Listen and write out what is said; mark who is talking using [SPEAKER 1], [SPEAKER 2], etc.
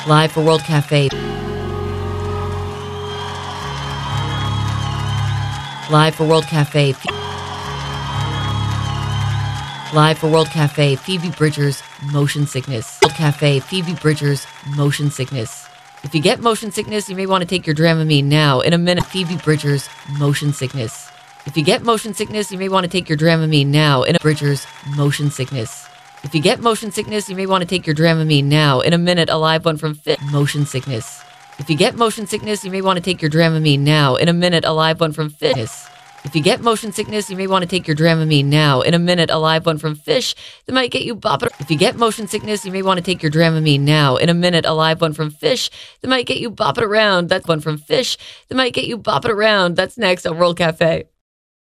[SPEAKER 1] Live for World Cafe. Live for World Cafe. Live for World Cafe, Phoebe Bridgers, motion sickness. World Cafe, Phoebe Bridgers, motion sickness. If you get motion sickness, you may want to take your Dramamine now. In a minute, Phoebe Bridgers, motion sickness. If you get motion sickness, you may want to take your Dramamine now. In a Bridgers, motion sickness. If you get motion sickness, you may want to take your Dramamine now. In a minute, a live one from Fit, motion sickness. If you get motion sickness, you may want to take your Dramamine now. In a minute, a live one from Fitness. If you get motion sickness, you may want to take your Dramamine now. In a minute, a live one from Fish that might get you bopping. If you get motion sickness, you may want to take your Dramamine now. In a minute, a live one from Fish that might get you bopping around. That's one from Fish that might get you bopping around. That's next on World Cafe.